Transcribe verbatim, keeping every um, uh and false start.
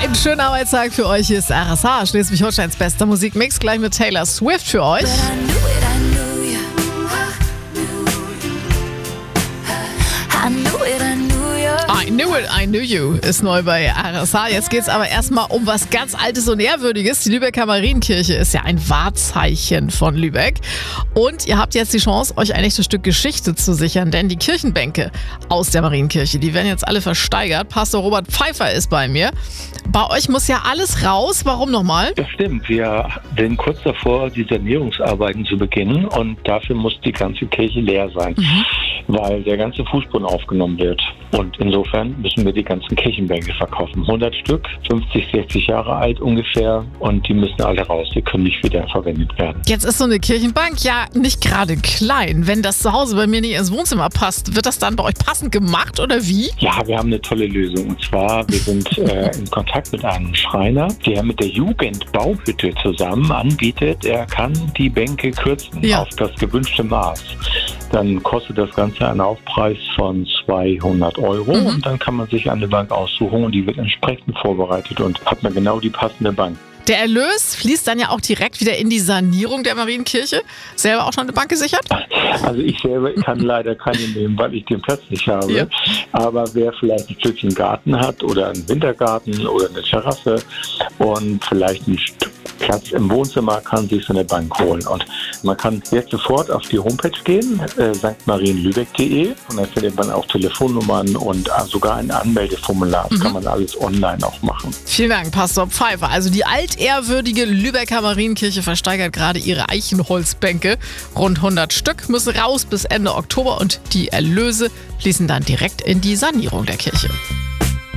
Ein schöner Arbeitstag für euch. Hier ist R S H, Schleswig-Holsteins bester Musikmix, gleich mit Taylor Swift für euch. I knew it, I knew you ist neu bei R S H. Jetzt geht's aber erstmal um was ganz Altes und Ehrwürdiges. Die Lübecker Marienkirche ist ja ein Wahrzeichen von Lübeck. Und ihr habt jetzt die Chance, euch ein echtes Stück Geschichte zu sichern, denn die Kirchenbänke aus der Marienkirche, die werden jetzt alle versteigert. Pastor Robert Pfeiffer ist bei mir. Bei euch muss ja alles raus. Warum nochmal? Das stimmt. Wir sind kurz davor, die Sanierungsarbeiten zu beginnen und dafür muss die ganze Kirche leer sein, mhm. weil der ganze Fußboden aufgenommen wird. Und insofern müssen wir die ganzen Kirchenbänke verkaufen. hundert Stück, fünfzig, sechzig Jahre alt ungefähr und die müssen alle raus. Die können nicht wieder verwendet werden. Jetzt ist so eine Kirchenbank ja nicht gerade klein. Wenn das zu Hause bei mir nicht ins Wohnzimmer passt, wird das dann bei euch passend gemacht oder wie? Ja, wir haben eine tolle Lösung. Und zwar, wir sind äh, in Kontakt mit einem Schreiner, der mit der Jugendbauhütte zusammen anbietet, er kann die Bänke kürzen ja. auf das gewünschte Maß. Dann kostet das Ganze einen Aufpreis von zweihundert Euro mhm. und dann kann man sich eine Bank aussuchen und die wird entsprechend vorbereitet und hat man genau die passende Bank. Der Erlös fließt dann ja auch direkt wieder in die Sanierung der Marienkirche. Selber auch schon eine Bank gesichert? Also ich selber kann leider keine nehmen, weil ich den Platz nicht habe. Ja. Aber wer vielleicht ein Stückchen Garten hat oder einen Wintergarten oder eine Terrasse und vielleicht ein Stück Platz im Wohnzimmer, kann sich so eine Bank holen. Und man kann jetzt sofort auf die Homepage gehen, äh, sankt marien lübeck punkt de, und dann findet man auch Telefonnummern und äh, sogar ein Anmeldeformular. Das mhm. kann man alles online auch machen. Vielen Dank, Pastor Pfeiffer. Also die altehrwürdige Lübecker Marienkirche versteigert gerade ihre Eichenholzbänke. Rund hundert Stück müssen raus bis Ende Oktober und die Erlöse fließen dann direkt in die Sanierung der Kirche.